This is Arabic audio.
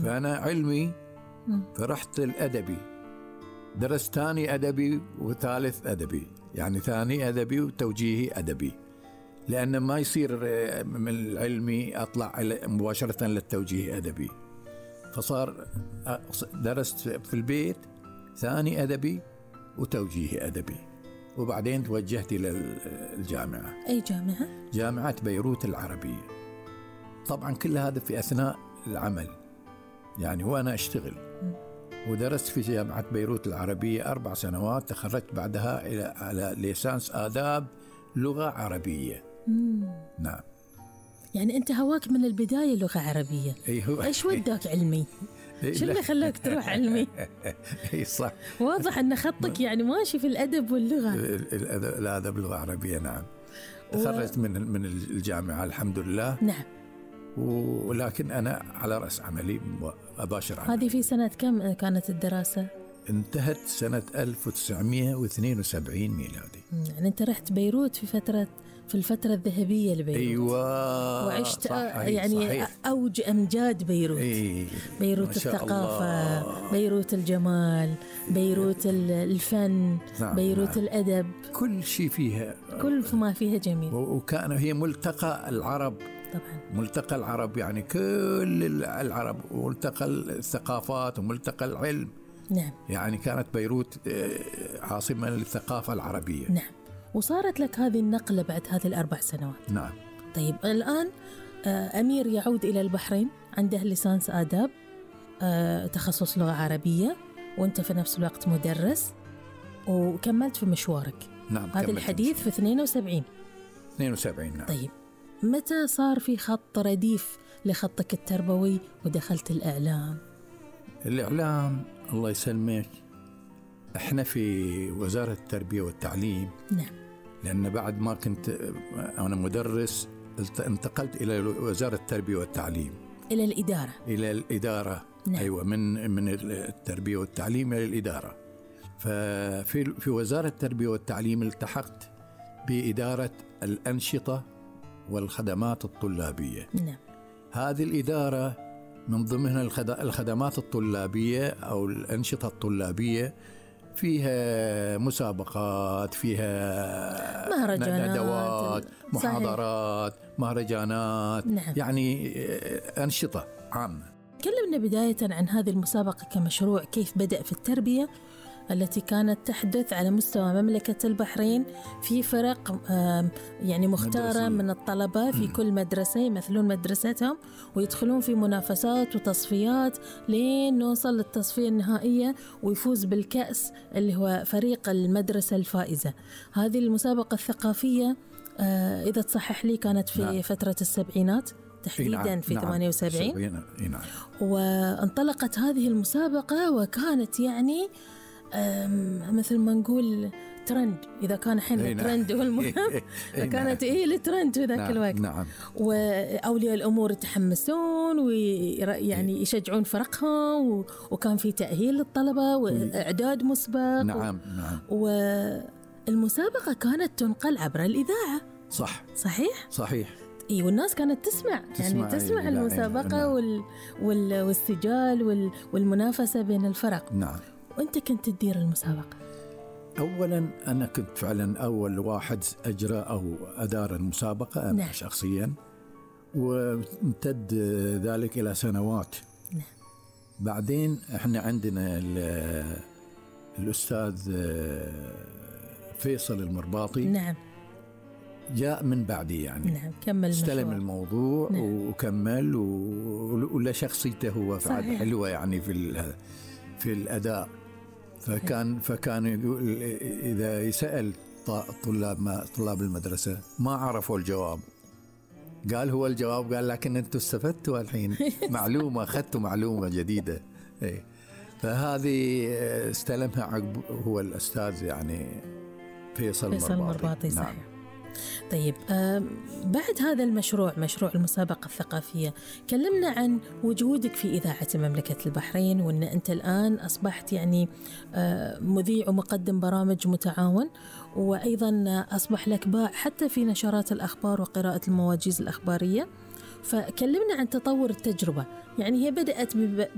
فأنا علمي فرحت الأدبي، درست ثاني أدبي وثالث أدبي، يعني ثاني أدبي وتوجيهي أدبي، لأن ما يصير من العلمي أطلع مباشرة للتوجيه أدبي. فصار درست في البيت ثاني أدبي وتوجيه أدبي، وبعدين توجهت إلى الجامعة. أي جامعة؟ جامعة بيروت العربية. طبعا كل هذا في أثناء العمل، يعني وأنا أشتغل. ودرست في جامعة بيروت العربية 4 سنوات، تخرجت بعدها على ليسانس آداب لغة عربية. نعم. يعني أنت هواك من البداية لغة عربية. أيوة. إيش وداك علمي؟ شو اللي خلاك تروح علمي؟ اي صح. واضح أن خطك يعني ماشي في الأدب واللغة. الأدب واللغة العربية. نعم. تخرجت من الجامعة الحمد لله. نعم. ولكن أنا على رأس عملي أباشر عملي. هذه في سنة كم كانت الدراسة؟ انتهت سنة 1972 ميلادي. يعني أنت رحت بيروت في الفترة الذهبية لبيروت. أيوة. وعشت صحيح. يعني صحيح. أوج أمجاد بيروت. بيروت الثقافة، بيروت الجمال، بيروت الفن. نعم. بيروت. نعم. الأدب، كل شيء فيها، كل ما فيها جميل. وكان هي ملتقى العرب. طبعا ملتقى العرب، يعني كل العرب، وملتقى الثقافات وملتقى العلم. نعم. يعني كانت بيروت عاصمة للثقافة العربية. نعم. وصارت لك هذه النقلة بعد هذه ال4 سنوات. نعم. طيب الآن أمير يعود إلى البحرين، عنده ليسانس آداب، تخصص لغة عربية، وأنت في نفس الوقت مدرس، وكملت في مشوارك. نعم. هذا الحديث في 72. 72. نعم. طيب متى صار في خط رديف لخطك التربوي ودخلت الإعلام؟ الإعلام الله يسلمك، احنا في وزارة التربية والتعليم. نعم. لأن بعد ما كنت أنا مدرس انتقلت إلى وزارة التربية والتعليم، إلى الإدارة. إلى الإدارة. نعم. أيوة، من التربية والتعليم إلى الإدارة. ففي وزارة التربية والتعليم التحقت بإدارة الأنشطة والخدمات الطلابية. نعم. هذه الإدارة من ضمنها الخدمات الطلابية أو الأنشطة الطلابية، فيها مسابقات، فيها مهرجانات، ندوات، محاضرات. صحيح. مهرجانات. نعم. يعني أنشطة عامة. كلمنا بداية عن هذه المسابقة كمشروع، كيف بدأ في التربية التي كانت تحدث على مستوى مملكة البحرين في فرق يعني مختارة مدرسية من الطلبة في كل مدرسة يمثلون مدرستهم، ويدخلون في منافسات وتصفيات لين نوصل للتصفية النهائية ويفوز بالكأس اللي هو فريق المدرسة الفائزة. هذه المسابقة الثقافية إذا تصحح لي كانت في نعم. فترة السبعينات تحديدا. نعم. في 78. نعم. وانطلقت هذه المسابقة وكانت يعني مثل ما نقول ترند، إذا كان حين الترند هو المهم. كانت الترند في ذاك الوقت. نعم. وأولياء الأمور يتحمسون ويعني يشجعون فرقهم، وكان في تأهيل للطلبة وإعداد مسبق. نعم. نعم. والمسابقة كانت تنقل عبر الإذاعة. صحيح. والناس كانت تسمع المسابقة. نعم. والسجال والمنافسة بين الفرق. نعم. وأنت كنت تدير المسابقة. أولا أنا كنت فعلا أول واحد أجرى أو أدار المسابقة أنا. نعم. شخصيا، وامتد ذلك إلى سنوات. نعم. بعدين احنا عندنا الأستاذ فيصل المرباطي. نعم. جاء من بعدي يعني. نعم. كمل استلم الموضوع. نعم. وكمل ولا شخصيته هو فعلا حلوة يعني في الأداء. فكان يقول إذا يسأل طلاب المدرسة ما عرفوا الجواب، قال هو الجواب، قال لكن أنتوا استفدتوا الحين معلومة، أخذتوا معلومة جديدة. فهذه استلمها عقب هو الأستاذ يعني فيصل المرباطي. نعم. طيب بعد هذا مشروع المسابقة الثقافية، كلمنا عن وجودك في إذاعة مملكة البحرين، وأن أنت الآن أصبحت يعني مذيع ومقدم برامج متعاون، وأيضا أصبح لك باع حتى في نشرات الأخبار وقراءة المواجيز الأخبارية. فكلمنا عن تطور التجربة، يعني هي بدأت